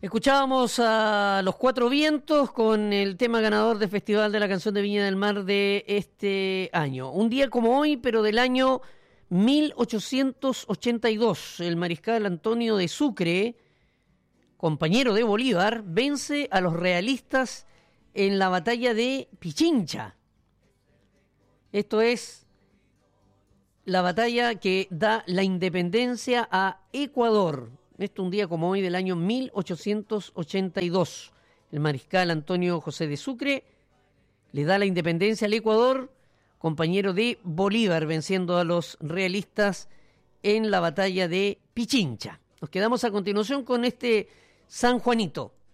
Escuchábamos a Los Cuatro Vientos con el tema ganador del Festival de la Canción de Viña del Mar de este año. Un día como hoy, pero del año 1882, el mariscal Antonio de Sucre, compañero de Bolívar, vence a los realistas en la batalla de Pichincha. Esto es la batalla que da la independencia a Ecuador. Esto un día como hoy del año 1882. El mariscal Antonio José de Sucre le da la independencia al Ecuador, compañero de Bolívar, venciendo a los realistas en la batalla de Pichincha. Nos quedamos a continuación con este San Juanito.